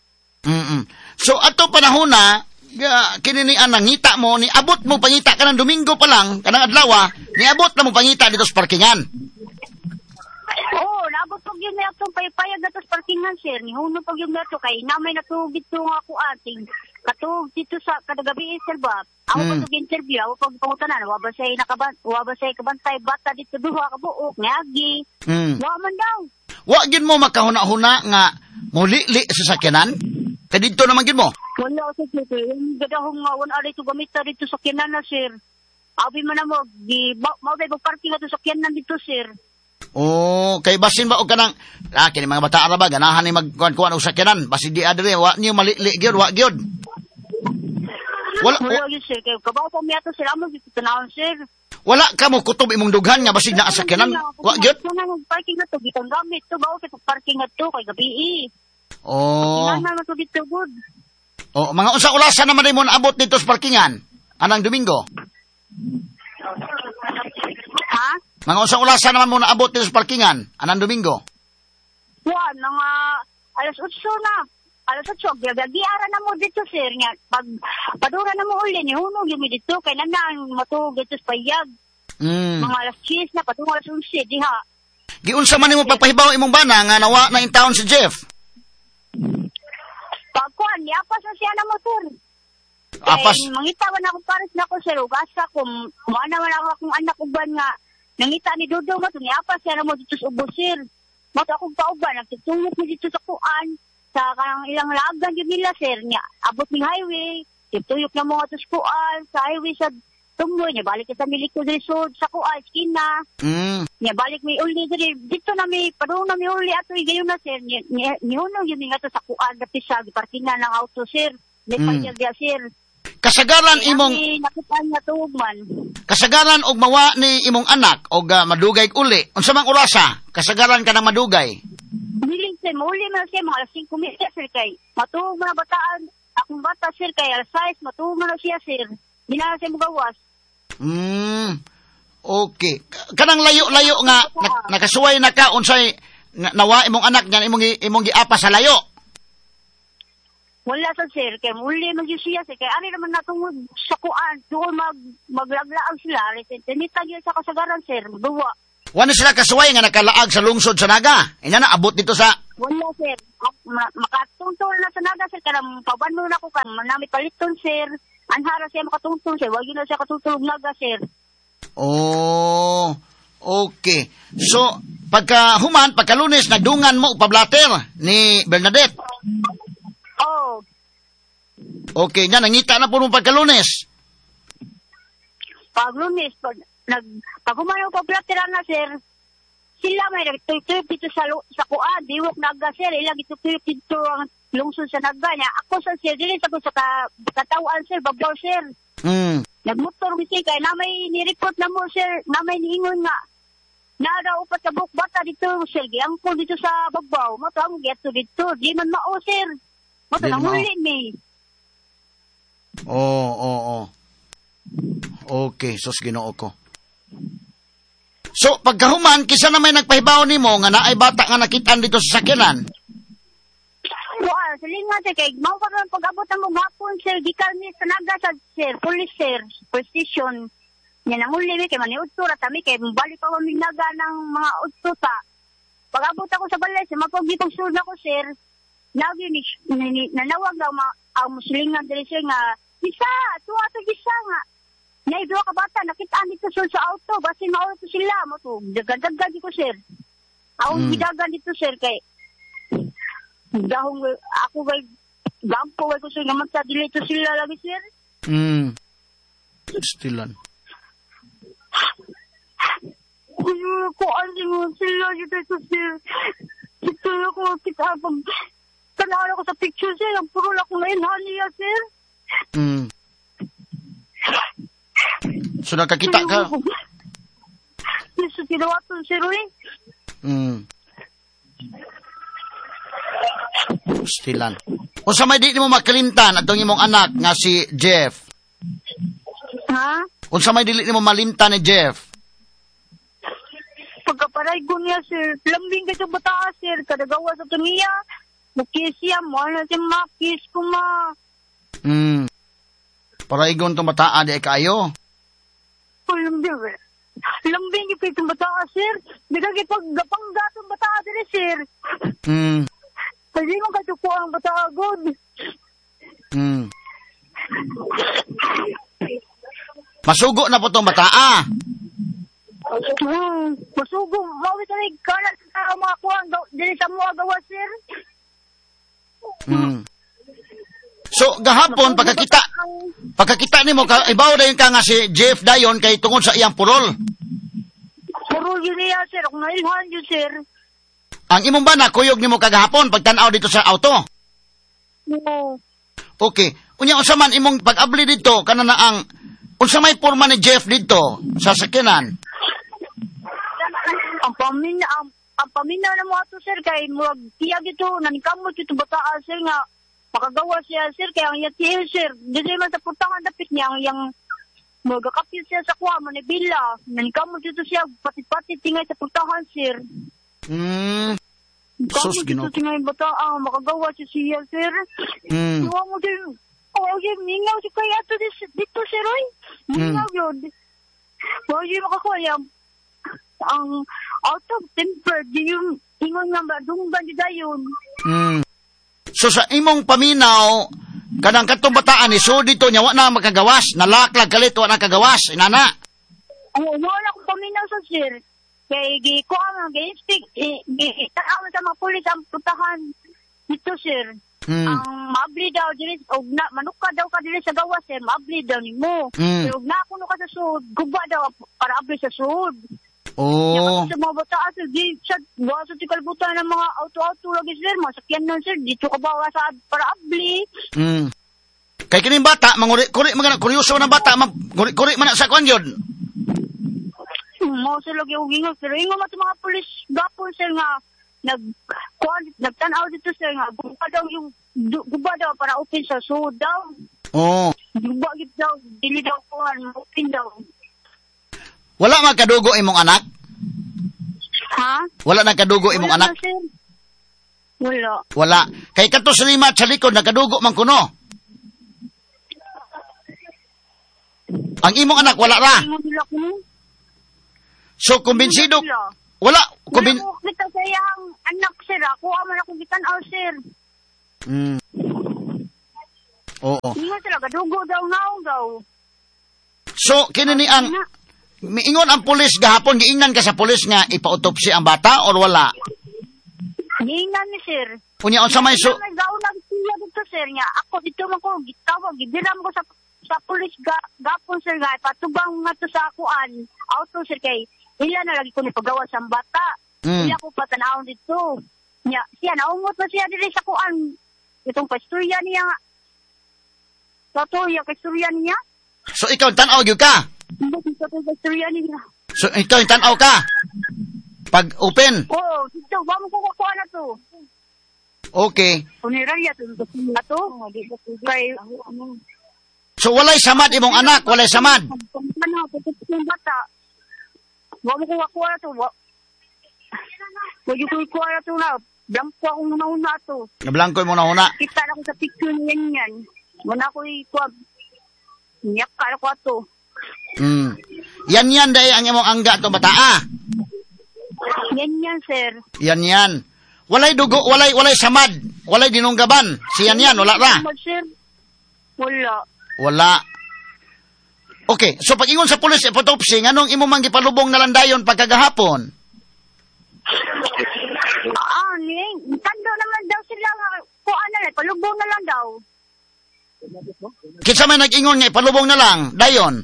so ato panahon na kinini anang ngita mo ni abot mo pangita kanang Domingo pa lang kanang adlaw ni abot na mo pangita dito sa parkingan. Oo, naabot pag yun na itong paypayag na ito sa parkingan, sir. Nihuno pag yun na ito, kay namay natugid ito nga ako ating. Katug dito sa kadagabi, sir, ba? Ako pag interview, ako pag pangutanan, waba sa'y kabantay, bata dito duha, kabuok, ngagi. Waman daw. Wagin mo makahuna-huna nga muli-li sa sakyanan? Kaya dito naman gin mo? Wala, sir. Yung gadahong nga, wala ito gamita dito sa sakyanan na, sir. Abi man na mo, maubay parking na ito sa sakyanan dito, sir. Oh, kay basin ba og kanang kini mga bata araba ganahan ni magkuan-kuan og sakyanan basin di adre wa niyo malili gyud wa gyud. Wala gyud sir kay kabaw pa mi ato sila mo gitanawon sir. Wala ka mo kutob imong dughan nga basig naa sakyanan wa gyud. Nang parking na to gitang gamit to bawo kay parking na to kay gabi. Oh. Nana na to dito good. Oh, mga unsa ulasan naman mo naabot dito sa parkingan anang Domingo? Ha? Mga usang ulasan naman mo naabot dito sa parkingan, anang Domingo? Buwan, mga alas 8 na. Alas 8, gagagiara na mo dito, sir. Nga, pag padura na mo uli, nihunog yung dito, kay nanang matug dito sa payag. Mga alas 10 na, patungo alas 11, diha. Giunsa man mo pagpahibaw imong bana nga nawa na in town si Jeff? Pagkuhan, niapas na siya na mo, sir. Apas? Kaya mangitawan ako pares na ko, sir. Ugasa ko, maana man ako akong anak uban nga. Nangita ni Dodo mo, niapas siya na mo dito sa ubo, sir. Mato akong pauban, nagtutulog mo dito sa kuan. Sa kanang ilang lagan yun nila, sir. Niya, abot ng highway. Tuyok na mo nga sa kuan. Sa highway sa Tumboy. Niya, balik ka sa Milikod Resort. Sa kuan, skina. Niya, balik may uli. Dito na may, padung na may uli. Ato, gayon na, sir. Nihunong yun nga to sa kuan. Dati sa parkingan ng auto, sir. May panyagya, sir. Kasagaran imong kasagaran og mawa ni imong anak og madugay uli unsa man orasa kasagaran ka na madugay biling sir mauli man siya mga alas 5 minutes sir kay matuog na bataan akong bata sir kay alas 6 matuog na siya sir dinala siya magawas Okay. Kanang layo-layo nga, nakasuway na ka, unsay, nawa imong anak niyan, imong giapa sa layo. Wala sa sir, kaya muli mag-siya sir, kaya ano naman natungod sa kuan, doon maglaglaang sila, tinitag yun sa kasagaran sir, duwa. Wala sila kasuway nga nakalaag sa lungsod sa Naga. Inya na, abot dito sa... Wala sir, makatungtol na sa Naga sir, kaya pabano na ko kan, manami paliton sir, anhara siya makatungtol sir, wag yun na siya katutulog Naga sir. Oh, okay. So, pagka Lunes, nagdungan mo pablater ni Bernadette. Oh. Okay, yan, nangita na po nung pagka Lunes. Pag Lunes, pag humanaw pablater na sir, sila may nagtuytuyp dito sa kuan, diwok Naga sir, ilang itutuyp dito ang lungsod sa Naga niya. Ako sa sir, dili sa katawan sir, babaw sir. Nagmotor kasi kaya na may ni-report na mo sir, na may niingon nga. Nara upat sa buk bata dito sir, giangkol dito sa babaw. Mato ang geto dito, di man mao sir. Mato nang huli ni. Oo. Okay, sus Ginoo ko. So, pagkahuman, kisa na may nagpahibaw nimo nga naay bata nga nakitaan dito sa sakyanan? Salingan sir, kay mao pa pag-abot ang mga hapon sir, gikan ni sa Naga sa sir, police sir, position. Yan ang uli, kay maniudto ratami, kay balik pa kami Naga ng mga udto ta. Pag-abot ako sa balay, sir, mapag-ipag sunod ako sir, nanawag daw ang muslingan dili sir nga, isa, tuwa to isa nga. Naidro ka bata, nakitaan dito sir sa auto, basi mauro to sila, mo to, dagan-dagan dito sir. Akong gidagan dito sir, kay dahong ako kay gampo ko sir naman sa dili to sila lagi sir. Stilan. Ko andi mo sila dito sir. Ito ako kita pag tanawin ko sa picture sir, ang puro lang kung nailhan niya sir. So nakakita ka? Yes, kinawaton sir Stilan. O sa may di mo makalimtan atong imong anak nga si Jeff. Ha? O sa may dili mo malimtan ni Jeff. Pagkaparay ko niya sir, lambing ka sa bata sir, kadagawa sa tumiya, mukis siya, mo na siya makis ko ma. Paraigon tong bataan di kayo. Lambing ka itong bata sir, nagagipagapangga itong bata dili sir. Kasi mo katuko ang bata agod. Masugo na po itong bataa. Masugo. Mawit na kanan sa mga kuwang dili sa mga gawa, sir. So, gahapon, pagkakita ni mo, ibaw na yun ka nga si Jeff Dayon kay tungod sa iyang purol. Purol yun niya, sir. Kung nailhan yun, sir. Ang imong ba na kuyog ni mo kagahapon pagtanaw dito sa auto? Oo. Okay. Unya, unsa man imong pag-abli dito, kana na ang, unsa may porma ni Jeff dito sa sakyanan? Ang paminaw na mo ato, sir, kay murag tiyag ito, nanikamot ito bataan, sir, nga makagawa siya, sir, kaya ang yatihil, sir. Dili man sa putangan dapit niya, ang magakapil siya sa kuha, manibila. Nanikamot ito siya, pati-pati tingay sa putangan, sir. Sus, Ginoo. Ito tingay bataan, makagawa siya, sir. Iwa mo din, mingaw siya kaya ito dito, sir, oy. Mingaw yun. Huwag siya makakuha yan. Ang out of temper, di yung ingon nga ba, dunggan di dayon. So sa imong paminaw, kanang katong bataan ni so dito niya, wala na makagawas, nalaklag kalit, wala na kagawas, inana. Wala akong paminaw sa sir. Kaya gikuha nga, gainstig, itanawin sa mga pulis ang putahan dito, sir. Ang maabli daw, manuka daw ka dili sa gawas, sir, maabli daw ni mo. Pero na ako ka sa suod, guba daw para abli sa suod. Sa mga bataan, sir, di siya, basa si kalbutan ng mga auto-auto lagi, sir, masakyan nun, sir, dito ka ba sa para abli. Kaya kining bata, kuri mga kuryoso na bata, kuri man sa kwan yun. Mo sir lagi og ingon, pero ingon mo mga pulis gapon, sir, nga nagtanaw dito, sir, nga guba daw para open sa suod daw. Guba daw, dili daw kuhan, open daw. Wala magkadugo imong anak? Ha? Wala nagkadugo imong anak? Sir. Wala. Wala. Kay kato sa lima sa likod, nagkadugo man kuno. Ang imong anak, wala ra. So, kumbinsido. Wala. Wala ko kita sa iyang anak, sir. Ako aman akong gitan-aw, sir. Oo. Hindi sila, kadugo daw. So, kinini ang... Miingon ang pulis gahapon, giingnan ka sa pulis nga ipa-autopsy ang bata or wala? Giingnan ni sir. Unya, unsa may so... May gaulang siya dito, sir, niya. Ako dito man ko, gitawag, gibiram ko sa pulis gapon, sir, nga. Patubang nga to sa akuan. Auto, sir, kay ila na lagi ko ni pagawa sa bata. Ila ko patanawon dito. Niya, siya, naungot na siya dito sa kuan. Itong pasturya niya nga. Tatuya, pasturya niya. So, ikaw, tanaw gyud ka? Hindi, itong pasturya niya. So, ikaw, tanaw ka? Pag open? Oo, dito, ba mo ko kukuha na to. Okay. Punerarya to, kay... So, walay samad imong anak, walay samad? Ano, pagkakit yung bata. Ba mo ko kukuha na to, Pwede ko kukuha na to na. Blanco akong nauna to. Nablanco mo nauna? Kita na ko sa picture niyan yan. Muna ko ikuha. Niyak ka na ko to. Yan dahil ang imong angga to bata, Yan, sir. Yan. Walay dugo, walay samad. Walay dinunggaban. Si yan, wala ra? Sir. Wala. Okay, so pag ingon sa pulis, autopsy, anong imo man gipalubong na lang dayon pagkagahapon? Tando naman daw sila kuan na lang, palubong na lang daw. Kinsa may nag-ingon nga ipalubong na lang dayon?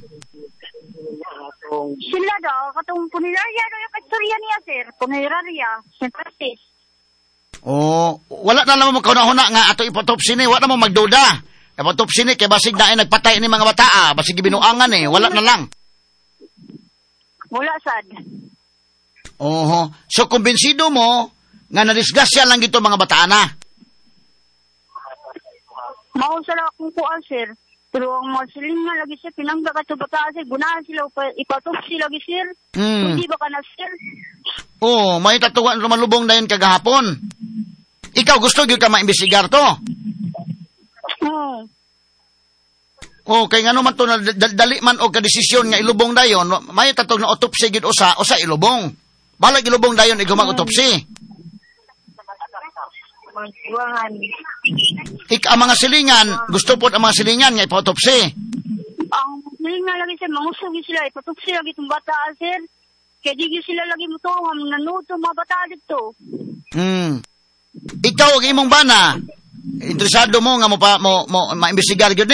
Sila daw, katong punerarya daw yung pastorya niya, sir. Punerarya, St. Francis. Oh, wala na naman magkauna-huna nga ato ipotopsy ni, wala mo magduda. Ipotopsy ni, kay basig na nagpatay ni mga bata, basig binuangan wala na lang. Wala, sad. Oho. So, kumbinsido mo nga nadisgasya lang gito mga bata na? Mausala akong kuan, sir. Pero ang mga silingan lagi, sir, pinangga ka ito bata, sir. Gunahan sila, ipatopsy lagi, sir. Hindi ba ka na, sir? Oo, may tatuan rumalubong na yun kagahapon. Ikaw, gusto yun ka maimbestigar to? Okay, nga naman to, dali man o kadesisyon nga ilubong na yun, may tatog na autopsy gid usa ilubong. Balag ilubong na yun, igumag autopsy. Ang mga silingan, gusto po ang mga silingan nga ipa-autopsy. Ang silingan lagi, sir, mangusog sila, ipatopsy lagi itong bata, sir. Kaya di sila lagi mo ito, nanuto mga bata dito. Ikaw, ang imong bana, interesado mo nga mo maimbestigar yun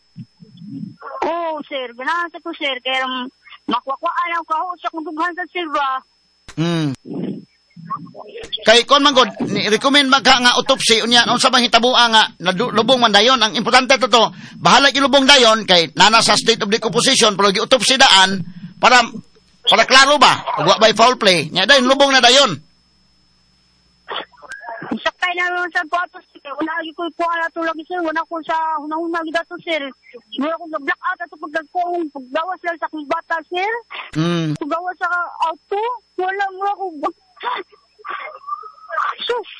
Oo, sir. Ganahan sa ko, sir. Kaya makwakwaan ang kahusap kung dughan sa silva. Kay kon man god, recommend ka nga autopsy unya unsa bang hitabua nga lubong man dayon. Ang importante to, bahala ilubong dayon kay nana sa state of decomposition pero gi-autopsy daan para klaro ba? Wa by foul play. Nya dayon lubong na dayon. Sakay na naman sa photos, sir. Una lagi ko po ala to lagi, sir. Una ko sa hunahuna gid ato, sir. Wala ko na black out ato paggawas lang sa akong bata, sir. Paggawas sa auto, wala mo ako. Sus!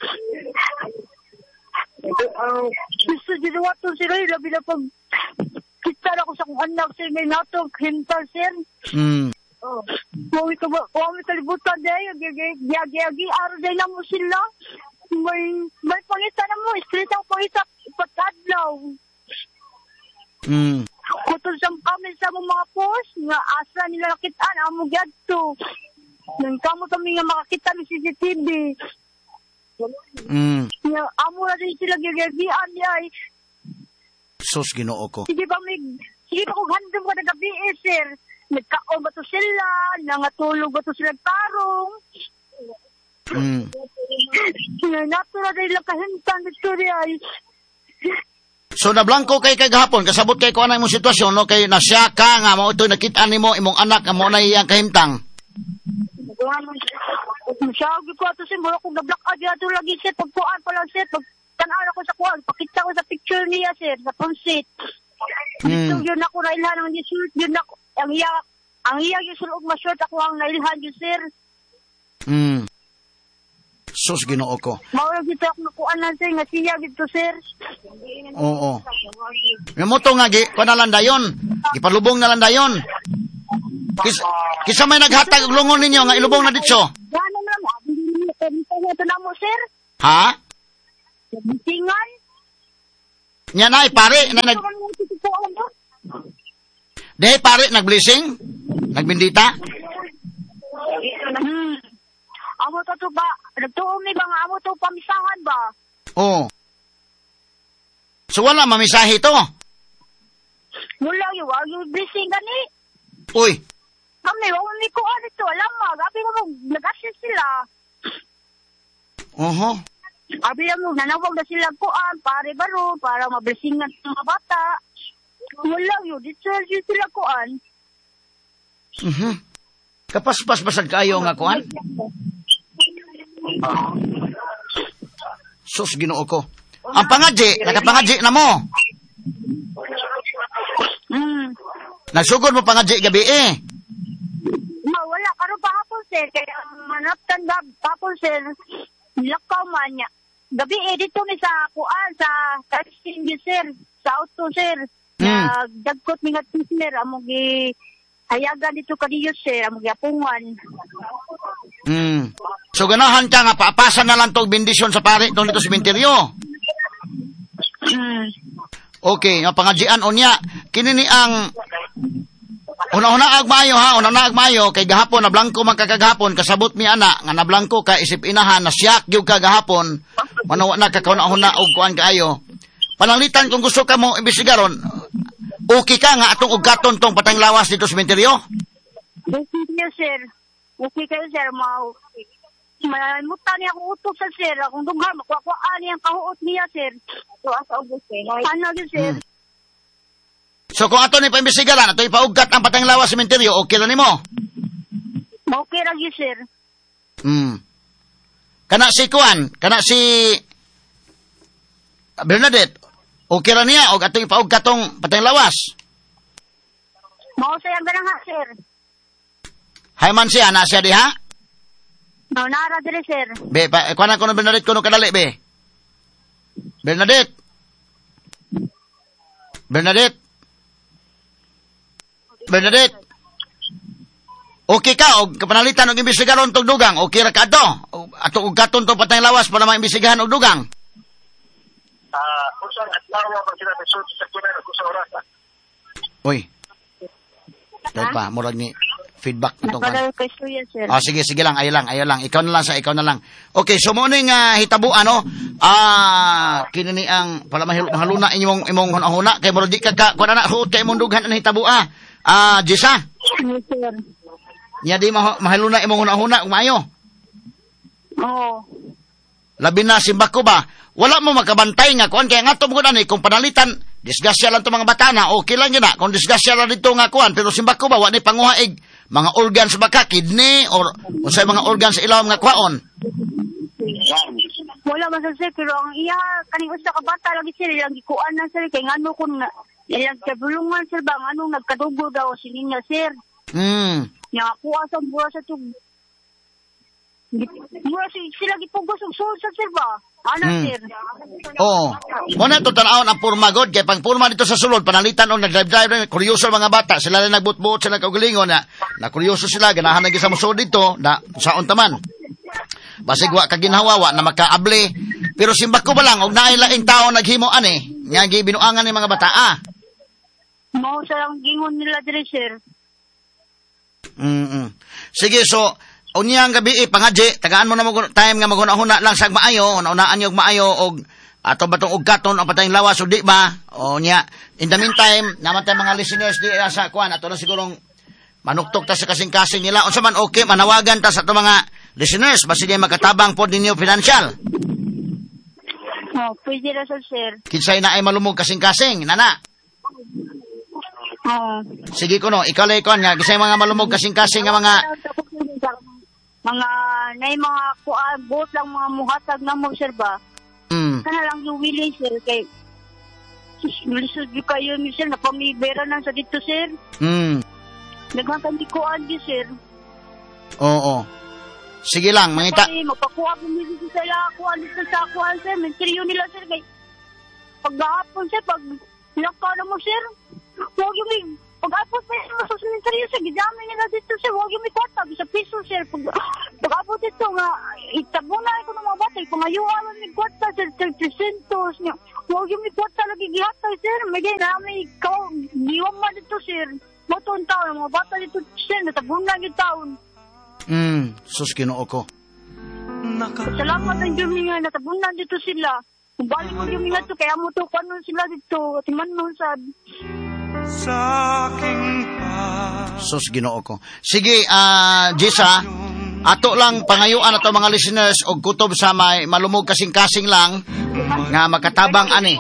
Gusto ginawa to, sir. Labi na pag kita na ko sa kong anak, sir. May natog hintal, sir. Kung kalibutan dahil, giyagi, araw dahil na mo sila. May pangita na mo, street ang pangita, ipatadlaw. Kutol sa kami sa mga post, nga asa nila nakitaan, amo gyadto. Nang kamo kami nga makakita ng CCTV. Amo na din sila giyagian niya. Sus, Ginoo ko. Sige ba kung handom ko na gabi, sir. Nagkaon ba to sila? Nangatulog ba to sila tarong? Nato na dahil lang kahintan dito ay. So, nablangko kay kagahapon, kasabot kay kung ano yung sitwasyon, no? Kay nasya ka nga, mo ito nakita ni mo, imong anak, mo na iyang kahimtang. Masyagi ko ato, sir. Mula kong na-block out ato lagi, sir. Pagpuan pa lang, sir. Pagtanaan ako sa kuwan. Pakita ko sa picture niya, sir. Sa front seat. Yun ako na ilhan ng yun ako. Ang iya Ang iya yung sulog ma-short ako ang nailhan yung sir. Sus, Ginoo ko. Maurag dito ako nakuha na sir, nga siya dito sir. Oo. Yung moto nga, panalan dayon. Ipalubong na lang dayon. Kisa may naghatag og lungon ninyo nga ilubong na dito. Ano na mo? Ito na mo sir. Ha? Bisingan. Nya na pare na Dehe pare nag-blessing? Nagbindita? Amo to ba? Nagtuong ni ba nga amo to pamisahan ba? Oo. So wala mamisahe to? Wala yung blessing gani. Uy. Kami, wala ni ko ano to. Alam mo, gabi mo nag-assist sila. Abi mo, nanawag na sila kuan, pare baro, para mablessingan ng mga bata. Wala yun, dito sila kuan. Kapaspas basag kayo nga kuan? Sus, Ginoo ko. Ang pangadji, nakapangadji na mo. Nagsugod mo pangadji gabi Wala, karon pa hapon sir, kaya manaptan hapon sir, nilakaw man niya. Gabi dito ni sa kuan, sa testing sir, sa auto sir. Nagdagkot ni nga sir, among hayagan dito kaniyo sir, among apungan. So ganahan ka nga, paapasan na lang tong bendisyon sa pare doon dito sa sementeryo. Okay, nga pangadjian unya, kinini ang una-una agmayo ha, una-una agmayo, kay gahapon na blanco man kagahapon, kasabot mi ana, nga na blanco ka, isip inahan, na siyak gyud kagahapon, manawa na kakauna-una og kuan kaayo. Pananglitan kung gusto ka mo imbestigaron, okay ka nga atong ugaton tong patang lawas dito sa sementeryo? Okay, sir. Okay kayo, sir. Mamutan niya akong utok sa sir. Kung dughan, makuha niya ang kahuot niya, sir. So, asa ubos, sir. Ano yun, sir? So, kung ato ni paimbestigaran, ato ipaugat ang patang lawas sa sementeryo, okay na ni mo? Okay lang yun, sir. Kana si Kuan, kana si Bernadette, okay ra niya og atong ipaugat tong patang lawas. Mao sayang ganang ha, sir. Hay man siya, na siya diha? No, nara dire, sir. Be, kuana ko no Bernadette kuno kadali, be. Bernadette. Okay ka, og kapanalitan og imbestigaron tong dugang, okay ra ka ato? Ato ugaton tong patay lawas para maimbestigahan og dugang. Usan at lawa ba sila sa kunan ko sa oras. Uy. Dahil pa, murag ni feedback nito kan. Sige lang, ayo lang. Ikaw na lang. Okay, so mo ning hitabo ano? Kinini ang pala mahaluna imong hunahuna kay murag di ka kun ana huot kay imong dughan ang hitabo Jisa. Yes, sir. Nya di mahaluna imong hunahuna ug maayo. Oo. Labi na simbako ba? Wala mo makabantay nga kuan kay ngato mo ani kung panalitan disgasya lang to mga bata na okay lang yun kung disgasya lang dito nga kuan pero simbako ba wa ni panguhaig mga organs ba ka kidney or unsay mga organs sa ilawom nga kuaon. Wala man sir pero ang iya kaning usa ka bata lagi sir ilang gikuan na sir kay ngano kun ilang kabulungan sir ba nganong nagkadugo daw sininya sir. Nya kuha sa buwa sa tug. Mura sila gipugos og sulsa sir ba? Sir? Oo. Muna ito tanawon ang purma god. Kaya pang purma dito sa sulod, panalitan o nag-drive-drive, kuryoso mga bata. Sila rin nagbut-buot sila kaugalingon na kuryoso sila. Ganahan na sa musod dito na saon taman. Basigwa kaginhawawa na makaable. Pero simbak ko ba lang, og nailaing tao naghimo nga gibinuangan ni mga bata Mao sa lang gingon nila dire sir. Sige, so unyang gabi pangadji, tagaan mo na mo time nga maghuna-huna lang sa maayo, unaan niyo og maayo og ato batong ugkaton ang patayng lawas o di ba? O nya, in the meantime, naman tayo mga listeners di sa kuan ato na sigurong manuktok ta sa kasing-kasing nila. Unsa man okay, manawagan ta sa ato mga listeners basi di magkatabang pod ninyo financial. Pwede ra sir. Kinsay na ay malumog kasing-kasing, nana. Sige ko no, ikaw lay kon nga kisay mga malumog kasing-kasing nga mga nay mga buot lang mga muhatag na mo sir ba? Kana lang yung willing sir kay malisod yung kayo sir na pamibera na sa dito sir. Nagkakandikuan di, sir. Oo. Sige lang, mangita. Magpakuha po nila sa lakuan dito sa akuan, sir. Menteriyo nila, sir. Kay paghapon, sir, pag nakana mo, sir, huwag yung may, paghapon, sir, masusunod seryo, sir, gidami nila dito, sir, huwag yung may kwarta, sa piso, sir, paghapon dito, nga, itabunay ko ng mga batay, pangayuan mo may kwarta, sir, 300, huwag yung may kwarta, lagi gihatay, sir, may namin, giwang man dito, sir, matong taon, mga bata dito, sir, natabunay yung taon. Sus, Ginoo ko. Salamat ang Diyos nga, natabunan dito sila. Kung balik mo yung mga ito, kaya mo ito, paano sila dito, at imanon sad. Sus, Ginoo ko. Sige, Jessa, ato lang pangayuan ato mga listeners og kutob sa may malumog kasing-kasing lang nga makatabang ani.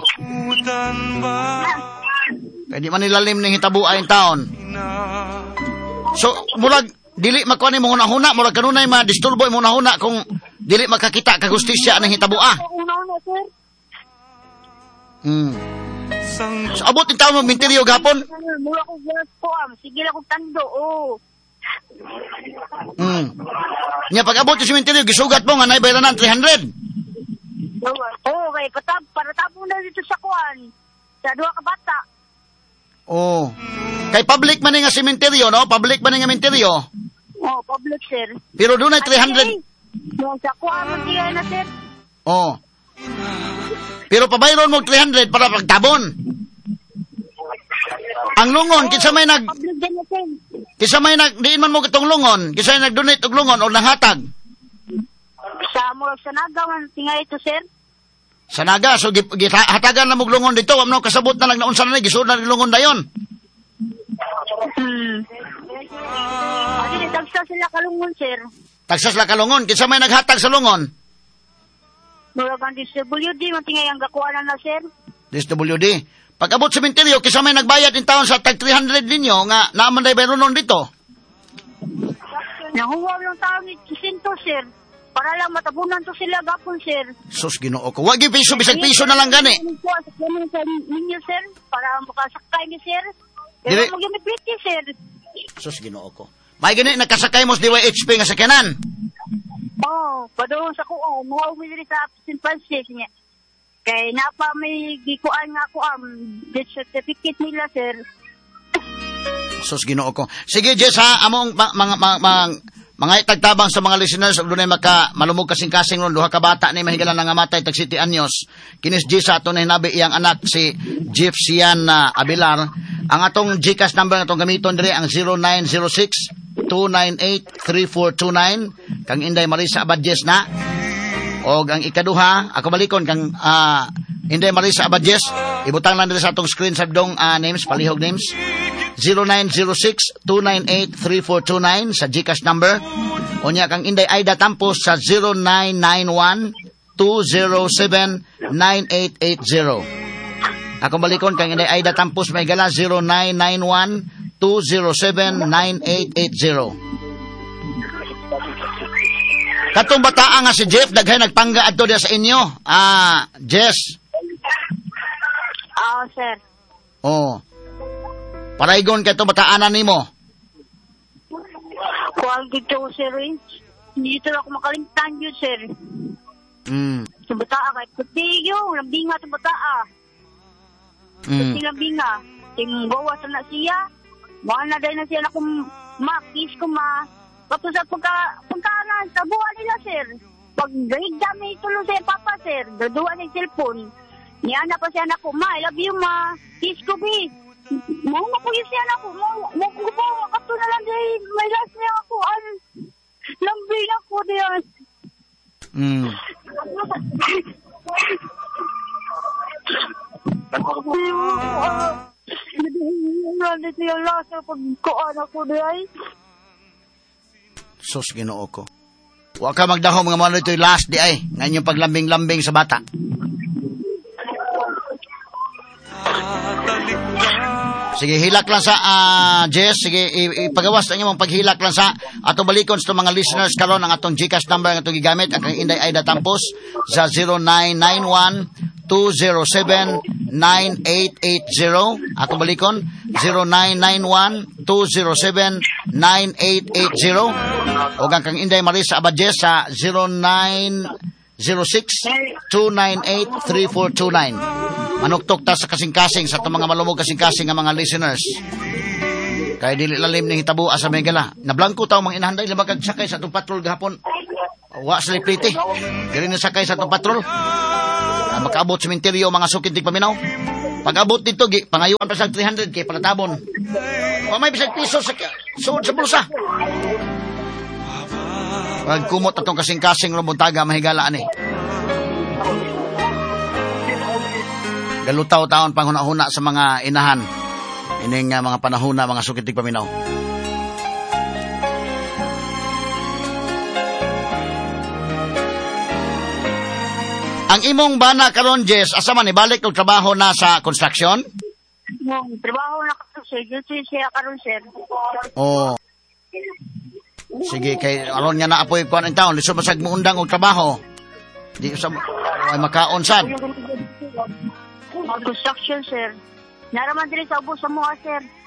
Kaya di man nilalim ng hitabuay ang taon. So, murag, dili makuha ni mong huna-huna, murag kanunay ma-disturbo yung huna-huna kung dili makakita kagustisya ng hitabua. So, abot yung taon mong minteriyo gapon? Mula ko po, sige lang kong tando, Nya pag abot yung simenteryo, gisugat mo nga naibayaran ng 300. Okay, para tabo na dito sa kuwan, sa duha ka bata. Kay public man nga simenteryo, no? Public man nga simenteryo. Public, sir. Pero doon ay 300. Sa kuwan mo siya na, sir. Pero pabayron mo 300 para pagtabon. Ang lungon, kisa may diin man mo itong lungon, kisa may nag-donate og lungon o nanghatag. Sa Naga, tingay ito, sir. Sa Naga, so hatagan na mo lungon dito, wam no kasabot na lang na unsa na gisud na lungon dayon. Tagsas sila kalungon, sir. Tagsas sila kalungon, kisa may naghatag sa lungon. Muragan DSWD, matingay ang gakuanan na, sir. DSWD. Pag abot sa minteryo, kisa may nagbayad in taon sa tag 300 ninyo, nga naaman day bayronon dito. Nahuwaw lang taon ni Jacinto, sir. Para lang matabunan to sila gapon, sir. Sus, Ginoo ko. Wag yung piso, bisag piso na lang gani. Ninyo, sir, para makasakay ni, sir. Pero mag-imipiti, sir. Sus, Ginoo ko. May gani, nagkasakay mo sa DYHP nga sakyanan. Padoon sa kuo, mga umili sa St. Francis niya. Kaya napa may gikuan nga ako death certificate nila, sir. Sus, Ginoo ko. Sige, Jess, ha, among mga itagtabang sa mga listeners, og dunay malumog kasing-kasing ron, duha ka bata ni mahigalan nga matay tag 7 anyos. Kinis Jess ato na hinabi iyang anak si Jeff Sian Abilar. Ang atong GCash number atong gamiton dire ang 0906-298-3429 kang Inday Marisa Abadjes na. Og ang ikaduha, ako balikon kang Inday Marisa Abadjes, ibutang lang dire sa atong screen sa dong names, palihog names. 0906-298-3429 sa GCash number. Unya kang Inday Aida Tampos sa 0991-207-9880. Ako balikon kang Inday Aida Tampos may gala 0991-207-9880. Katong bataan nga si Jeff daghay nagpangga adto dia sa inyo. Jess. Sir. Paraygon kay to bataanan nimo. Kuang dito, sir. Dito ako makalimtan yun, sir. Sa bataa kay Kutigyo, lambinga sa bataa. Kasi lambinga. Ting bawas na siya. Mga na dahil na siya na kung makis ko Tapos sa pagkaanan, sa buwan nila, sir. Pag gahigda may tulong sa papa, sir. Daduan ng cellphone. Niya na pa siya na ko, ma, I love you, ma. Kiss ko, be. Mga po yung siya na ko. Mga po, kato na lang dahil may last niya ako. Lambing ako diyan. Nandito yung last na pagkuhan ako diyan. Sus, Ginoo ko. Huwag ka magdahom nga mga ito yung last di ay. Ngayon yung paglambing-lambing sa bata. Sige, hilak lang sa Jess. Sige, ipagawas na niyo mong paghilak lang sa atong balikon sa mga listeners karon ang atong GCash number nga itong gigamit ang Inday Aida Tampos sa 0991-207-9880. 0991-207-9880. Ako balikon, 0991-207-9880. O kang Inday Marisa Abadjes sa 0906-298-3429. Manuktok ta sa kasing-kasing sa itong mga malumog kasing-kasing ng mga listeners. Kaya dili lalim ni hitabo asa Megala. Nablangko tao mga inahanday limag sakay sa itong patrol gahapon. Wa sa liplite. Dili na sakay sa itong patrol. Makaabot sementeryo mga sukintig paminaw. Pag-abot dito, pangayuan pa sa 300 kay palatabon. O may bisag piso sa suod sa bulsa. Pagkumot atong kasing-kasing rumuntaga mahigalaan eh. Galutaw taon panghuna-huna sa mga inahan. Ining mga panahuna, mga sukitig paminaw. Ang imong bana karon Jess, asa man ibalik og trabaho na sa construction? Trabaho na karon sir, duty siya karon sir. Oh. Sige kay aron niya na apoy kuan ang taon, lisod masag muundang og trabaho. Di sa ay makaon sad. Construction sir. Naraman diri sa ubos sa mga sir.